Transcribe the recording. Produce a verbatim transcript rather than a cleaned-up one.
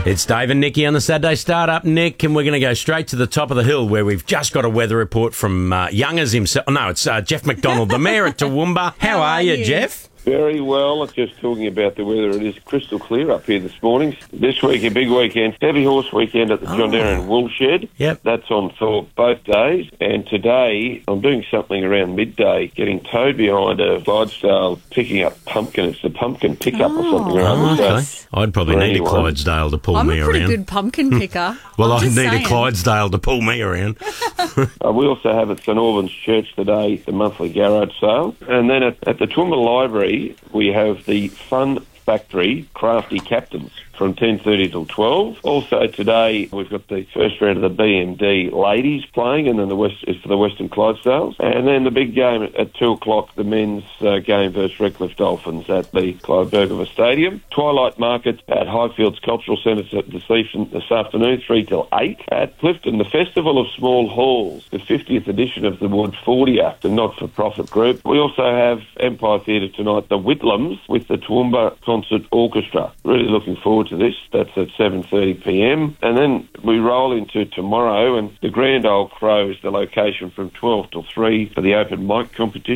It's Dave and Nikki on the Saturday Startup, Nick, and we're going to go straight to the top of the hill where we've just got a weather report from uh, Youngers himself. No, it's uh, Jeff McDonald, the mayor at Toowoomba. How, How are, are you, you, Jeff? Very well. Just talking about the weather, it is crystal clear up here this morning. This week, a big weekend, heavy horse weekend at the Oh. John Darren Wool Shed. Yep. That's on for both days. And today, I'm doing something around midday, getting towed behind a Clydesdale, picking up pumpkin. It's a pumpkin pickup or something or Oh, other. okay. So, I'd probably for need anyone. a Clydesdale to pull I'm me a pretty around. good pumpkin picker. well, I'm I'd just need saying. a Clydesdale to pull me around. Uh, we also have at St Albans Church today the monthly garage sale. And then at, at the Toowoomba Library, we have the Fun Factory Crafty Captains from ten thirty till twelve. Also today we've got the first round of the B M D ladies playing, and then the West is for the Western Clydesdales. And then the big game at, at two o'clock, the men's uh, game versus Redcliffe Dolphins at the Clyde Bergova Stadium. Twilight market at Highfields Cultural Centre this, evening, this afternoon, three till eight. At Clifton, the Festival of Small Halls, the fiftieth edition of the Wood fortieth, the not-for-profit group. We also have Empire Theatre tonight, the Whitlams, with the Toowoomba Concert Orchestra. Really looking forward to this. That's at seven thirty p m. And then we roll into tomorrow, and the Grand Old Crow is the location from twelve till three for the open mic competition.